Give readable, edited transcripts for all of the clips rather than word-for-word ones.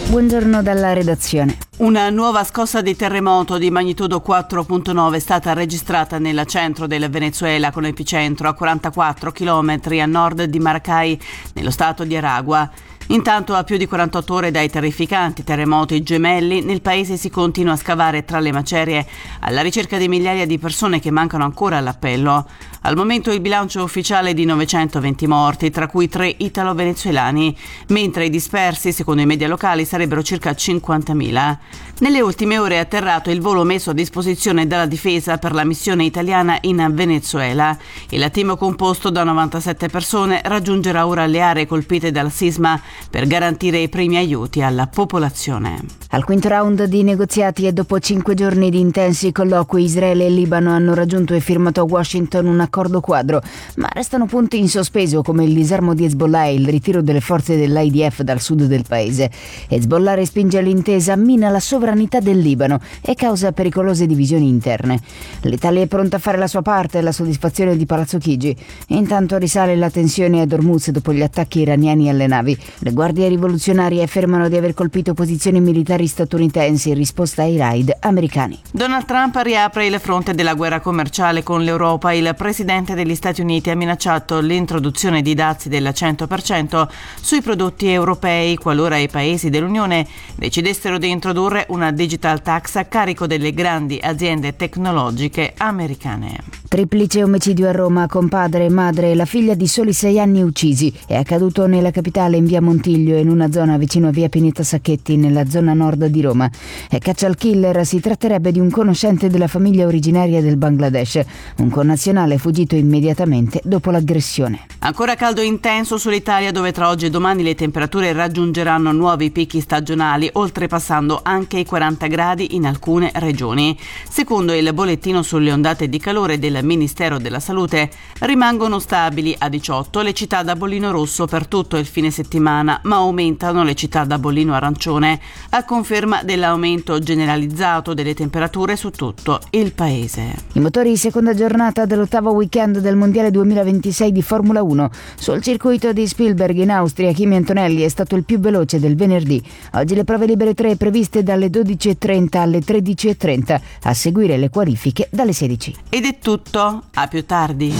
Buongiorno dalla redazione. Una nuova scossa di terremoto di magnitudo 4.9 è stata registrata nel centro del Venezuela, con epicentro a 44 km a nord di Maracay, nello stato di Aragua. Intanto, a più di 48 ore dai terrificanti terremoti gemelli, nel paese si continua a scavare tra le macerie alla ricerca di migliaia di persone che mancano ancora all'appello. Al momento il bilancio ufficiale è di 920 morti, tra cui 3 italo-venezuelani, mentre i dispersi, secondo i media locali, sarebbero circa 50.000. Nelle ultime ore è atterrato il volo messo a disposizione dalla difesa per la missione italiana in Venezuela. Il team, composto da 97 persone, raggiungerà ora le aree colpite dal sisma per garantire i primi aiuti alla popolazione. Al quinto round di negoziati e dopo 5 giorni di intensi colloqui, Israele e Libano hanno raggiunto e firmato a Washington un accordo quadro, ma restano punti in sospeso come il disarmo di Hezbollah e il ritiro delle forze dell'IDF dal sud del paese. Hezbollah respinge l'intesa, mina la sovranità del Libano e causa pericolose divisioni interne. L'Italia è pronta a fare la sua parte alla soddisfazione di Palazzo Chigi. Intanto risale la tensione ad Hormuz dopo gli attacchi iraniani alle navi. Le guardie rivoluzionarie affermano di aver colpito posizioni militari statunitensi in risposta ai raid americani. Donald Trump riapre il fronte della guerra commerciale con l'Europa. Il presidente degli Stati Uniti ha minacciato l'introduzione di dazi del 100% sui prodotti europei qualora i paesi dell'Unione decidessero di introdurre una digital tax a carico delle grandi aziende tecnologiche americane. Triplice omicidio a Roma con padre, madre e la figlia di soli 6 anni uccisi. È accaduto nella capitale, in via Montiglio, in una zona vicino a via Pineta Sacchetti, nella zona nord di Roma. E caccia al killer, si tratterebbe di un conoscente della famiglia originaria del Bangladesh. Un connazionale fuggito immediatamente dopo l'aggressione. Ancora caldo intenso sull'Italia, dove tra oggi e domani le temperature raggiungeranno nuovi picchi stagionali, oltrepassando anche i 40 gradi in alcune regioni. Secondo il bollettino sulle ondate di calore del Ministero della Salute, rimangono stabili a 18 le città da bollino rosso per tutto il fine settimana, ma aumentano le città da bollino arancione, a conferma dell'aumento generalizzato delle temperature su tutto il paese. I motori seconda giornata dell'ottavo weekend del Mondiale 2026 di Formula 1. Sul circuito di Spielberg in Austria, Kimi Antonelli è stato il più veloce del venerdì. Oggi le prove libere 3 previste dalle 12.30 alle 13.30, a seguire le qualifiche dalle 16. Ed è tutto, a più tardi.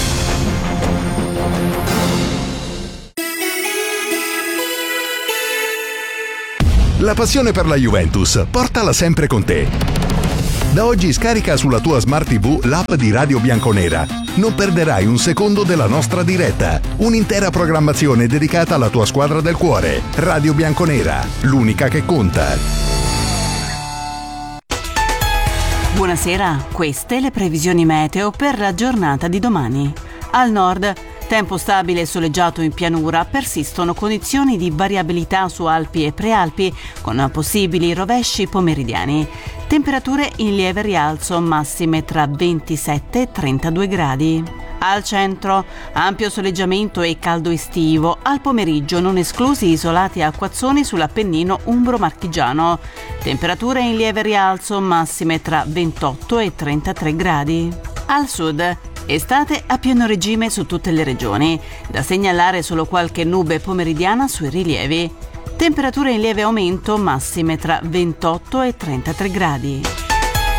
La passione per la Juventus, portala sempre con te. Da oggi scarica sulla tua Smart TV l'app di Radio Bianconera. Non perderai un secondo della nostra diretta. Un'intera programmazione dedicata alla tua squadra del cuore. Radio Bianconera, l'unica che conta. Buonasera, queste le previsioni meteo per la giornata di domani. Al nord, tempo stabile e soleggiato in pianura, persistono condizioni di variabilità su Alpi e Prealpi, con possibili rovesci pomeridiani. Temperature in lieve rialzo, massime tra 27 e 32 gradi. Al centro, ampio soleggiamento e caldo estivo. Al pomeriggio, non esclusi isolati acquazzoni sull'Appennino umbro-marchigiano. Temperature in lieve rialzo, massime tra 28 e 33 gradi. Al sud, estate a pieno regime su tutte le regioni. Da segnalare solo qualche nube pomeridiana sui rilievi. Temperature in lieve aumento, massime tra 28 e 33 gradi.